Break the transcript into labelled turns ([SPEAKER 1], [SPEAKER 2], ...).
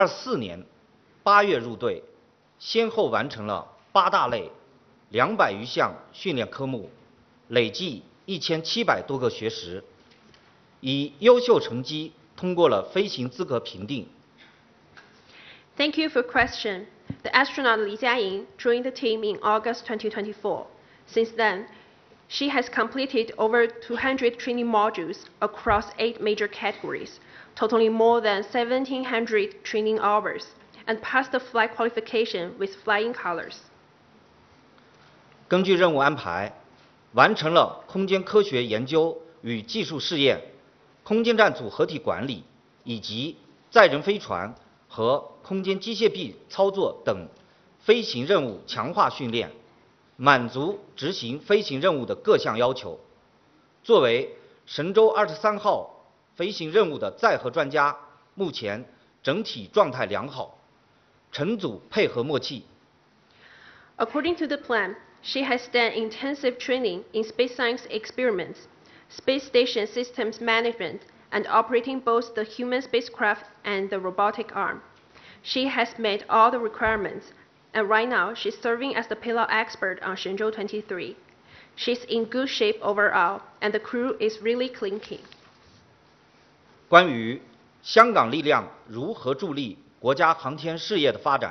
[SPEAKER 1] 2024年8月入队，先后完成了8大类200余项训练科目，累计1700多个学时，以优秀成绩通过了飞行资格评定。
[SPEAKER 2] Thank you for question. The astronaut Li Jiaying joined the team in August 2024. Since then, she has completed over 200 training modules across 8 major categories, totaling more than 1,700 training hours, and passed the flight qualification with flying colors.
[SPEAKER 1] 根据任务安排，完成了空间科学研究与技术试验、空间站组合体管理以及载人飞船和空间机械臂操作等飞行任务强化训练，满足执行飞行任务的各项要求。作为神舟23号飞行任务的载荷专家，目前整体状态良好，乘组配合默契。
[SPEAKER 2] According to the plan, she has done intensive training in space science experiments, space station systems management, and operating both the human spacecraft and the robotic arm. She has met all the requirements, and right now she's serving as the payload expert on Shenzhou 23. She's in good shape overall, and the crew is really clinking.
[SPEAKER 1] 关于香港力量如何助力国家航天事业的发展，